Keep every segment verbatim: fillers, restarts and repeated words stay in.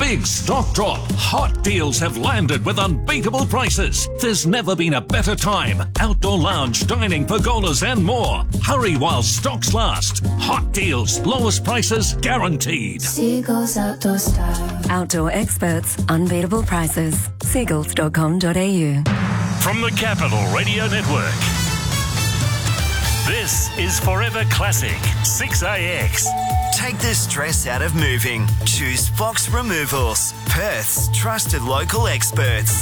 big stock drop. Hot deals have landed with unbeatable prices. There's never been a better time. Outdoor lounge, dining, pergolas and more. Hurry while stocks last. Hot deals, lowest prices guaranteed. Seagulls Outdoor Style. Outdoor experts, unbeatable prices. seagulls dot com dot a u. From the Capital Radio Network, this is Forever Classic six A X. Take the stress out of moving. Choose Fox Removals, Perth's trusted local experts.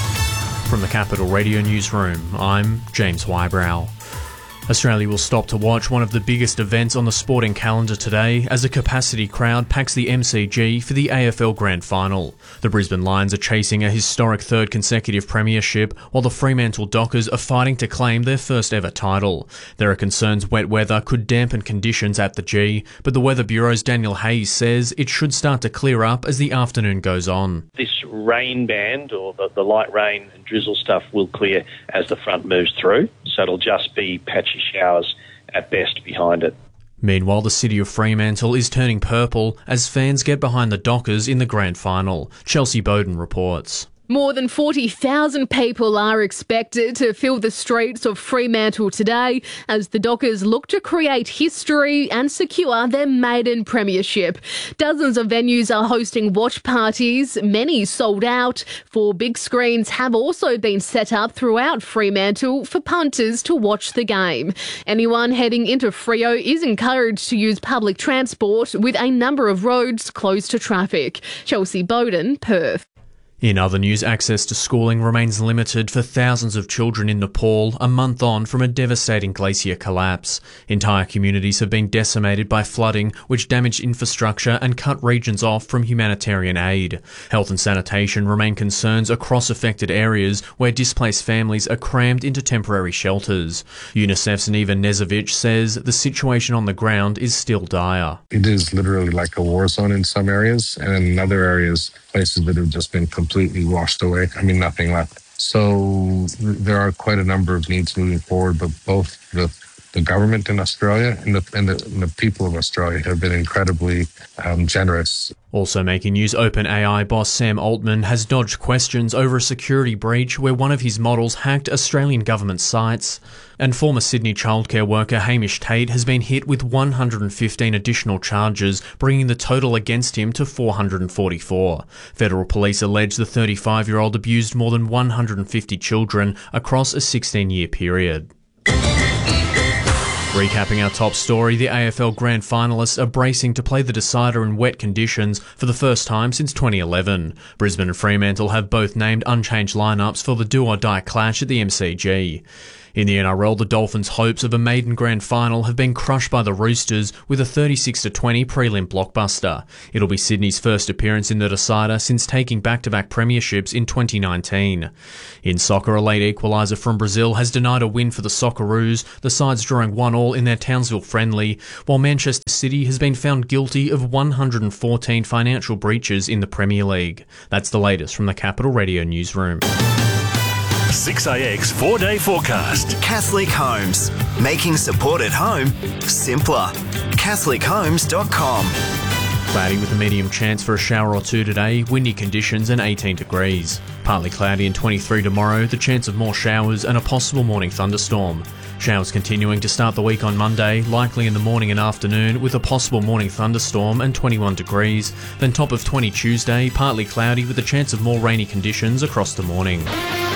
From the Capital Radio Newsroom, I'm James Wybrow. Australia will stop to watch one of the biggest events on the sporting calendar today as a capacity crowd packs the M C G for the A F L Grand Final. The Brisbane Lions are chasing a historic third consecutive premiership, while the Fremantle Dockers are fighting to claim their first ever title. There are concerns wet weather could dampen conditions at the G, but the Weather Bureau's Daniel Hayes says it should start to clear up as the afternoon goes on. This rain band, or the, the light rain and drizzle stuff, will clear as the front moves through, so it'll just be patchy showers at best behind it. Meanwhile, the city of Fremantle is turning purple as fans get behind the Dockers in the grand final. Chelsea Bowden reports. More than forty thousand people are expected to fill the streets of Fremantle today as the Dockers look to create history and secure their maiden premiership. Dozens of venues are hosting watch parties, many sold out. Four big screens have also been set up throughout Fremantle for punters to watch the game. Anyone heading into Freo is encouraged to use public transport, with a number of roads closed to traffic. Chelsea Bowden, Perth. In other news, access to schooling remains limited for thousands of children in Nepal a month on from a devastating glacier collapse. Entire communities have been decimated by flooding, which damaged infrastructure and cut regions off from humanitarian aid. Health and sanitation remain concerns across affected areas where displaced families are crammed into temporary shelters. UNICEF's Neva Nezovic says the situation on the ground is still dire. It is literally like a war zone in some areas, and in other areas, places that have just been completely washed away. I mean, nothing left. So there are quite a number of needs moving forward, but both the the government in Australia and the, and the, and the people of Australia have been incredibly um, generous. Also making news, OpenAI boss Sam Altman has dodged questions over a security breach where one of his models hacked Australian government sites. And former Sydney childcare worker Hamish Tate has been hit with one hundred fifteen additional charges, bringing the total against him to four hundred forty-four. Federal police allege the thirty-five-year-old abused more than one hundred fifty children across a sixteen-year period. Recapping our top story, the A F L Grand Finalists are bracing to play the decider in wet conditions for the first time since twenty eleven. Brisbane and Fremantle have both named unchanged lineups for the do-or-die clash at the M C G. In the N R L, the Dolphins' hopes of a maiden grand final have been crushed by the Roosters with a thirty-six to twenty prelim blockbuster. It'll be Sydney's first appearance in the decider since taking back-to-back premierships in twenty nineteen. In soccer, a late equaliser from Brazil has denied a win for the Socceroos, the sides drawing one all in their Townsville friendly, while Manchester City has been found guilty of one hundred fourteen financial breaches in the Premier League. That's the latest from the Capital Radio Newsroom. six A X four-day forecast. Catholic Homes, making support at home simpler. catholic homes dot com. Cloudy with a medium chance for a shower or two today, windy conditions and eighteen degrees. Partly cloudy and twenty-three tomorrow, the chance of more showers and a possible morning thunderstorm. Showers continuing to start the week on Monday, likely in the morning and afternoon with a possible morning thunderstorm and twenty-one degrees. Then top of twenty Tuesday, partly cloudy with a chance of more rainy conditions across the morning.